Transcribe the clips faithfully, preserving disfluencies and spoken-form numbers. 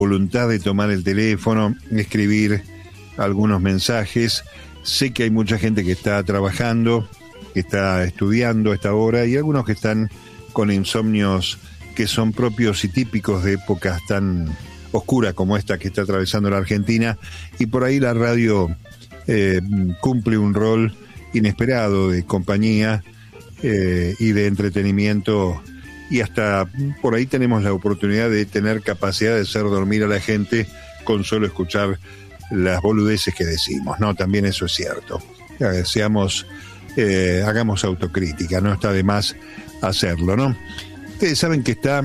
voluntad de tomar el teléfono, escribir algunos mensajes. Sé que hay mucha gente que está trabajando, que está estudiando a esta hora, y algunos que están con insomnios que son propios y típicos de épocas tan oscuras como esta que está atravesando la Argentina, y por ahí la radio eh, cumple un rol inesperado de compañía eh, y de entretenimiento, y hasta por ahí tenemos la oportunidad de tener capacidad de hacer dormir a la gente con solo escuchar las boludeces que decimos, ¿no? También eso es cierto. Eh, seamos, eh, hagamos autocrítica, no está de más hacerlo, ¿no? Ustedes saben que está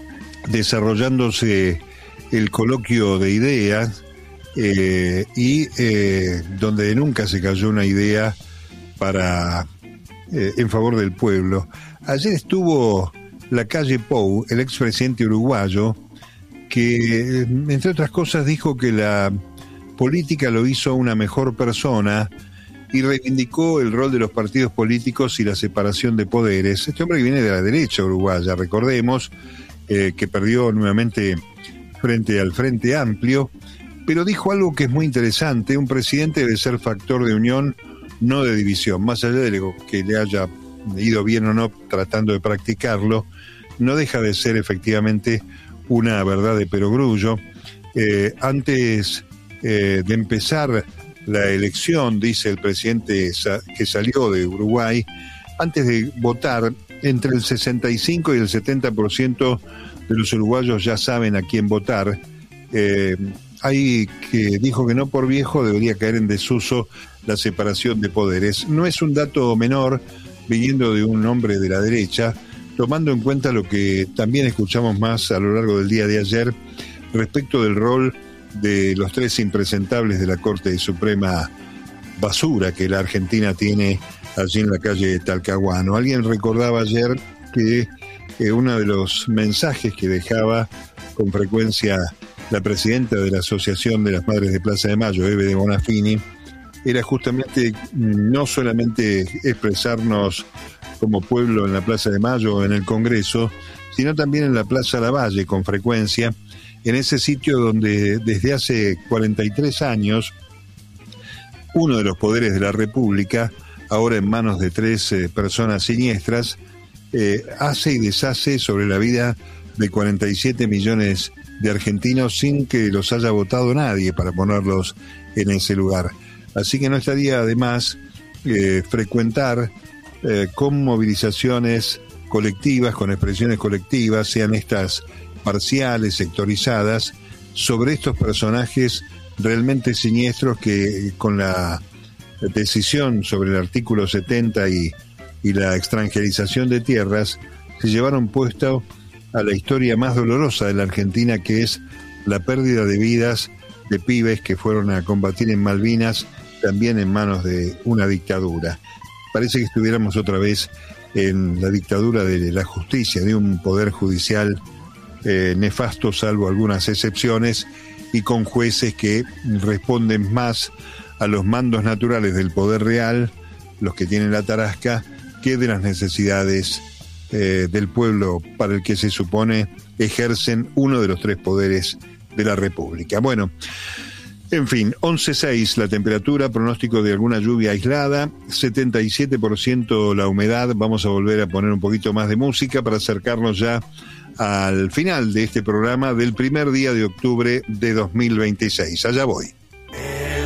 desarrollándose el coloquio de ideas eh, y eh, donde nunca se cayó una idea para eh, en favor del pueblo. Ayer estuvo Lacalle Pou, el expresidente uruguayo, que entre otras cosas dijo que la política lo hizo una mejor persona y reivindicó el rol de los partidos políticos y la separación de poderes. Este hombre viene de la derecha uruguaya, recordemos, eh, que perdió nuevamente frente al Frente Amplio, pero dijo algo que es muy interesante: un presidente debe ser factor de unión, no de división. Más allá de que le haya ido bien o no tratando de practicarlo, no deja de ser efectivamente una verdad de perogrullo. Eh, antes eh, de empezar la elección, dice el presidente que salió de Uruguay, antes de votar, entre el sesenta y cinco y el setenta por ciento de los uruguayos ya saben a quién votar. Eh, hay que dijo que no por viejo debería caer en desuso la separación de poderes. No es un dato menor viniendo de un hombre de la derecha, tomando en cuenta lo que también escuchamos más a lo largo del día de ayer respecto del rol de los tres impresentables de la Corte Suprema basura que la Argentina tiene allí en la calle Talcahuano. Alguien recordaba ayer que eh, uno de los mensajes que dejaba con frecuencia la presidenta de la Asociación de las Madres de Plaza de Mayo, Eve de Bonafini, era justamente no solamente expresarnos como pueblo en la Plaza de Mayo o en el Congreso, sino también en la Plaza Lavalle con frecuencia, en ese sitio donde desde hace cuarenta y tres años uno de los poderes de la República, ahora en manos de tres eh, personas siniestras, eh, hace y deshace sobre la vida de cuarenta y siete millones de argentinos sin que los haya votado nadie para ponerlos en ese lugar. Así que no estaría de más eh, frecuentar eh, con movilizaciones colectivas, con expresiones colectivas, sean estas parciales, sectorizadas, sobre estos personajes realmente siniestros que con la decisión sobre el artículo setenta y, y la extranjerización de tierras se llevaron puesto a la historia más dolorosa de la Argentina, que es la pérdida de vidas de pibes que fueron a combatir en Malvinas, también en manos de una dictadura. Parece que estuviéramos otra vez en la dictadura de la justicia, de un poder judicial eh, nefasto, salvo algunas excepciones, y con jueces que responden más a los mandos naturales del poder real, los que tienen la tarasca, que de las necesidades eh, del pueblo para el que se supone ejercen uno de los tres poderes de la República. Bueno, en fin, once seis la temperatura, pronóstico de alguna lluvia aislada, setenta y siete por ciento la humedad. Vamos a volver a poner un poquito más de música para acercarnos ya al final de este programa del primer día de octubre de dos mil veintiséis. Allá voy.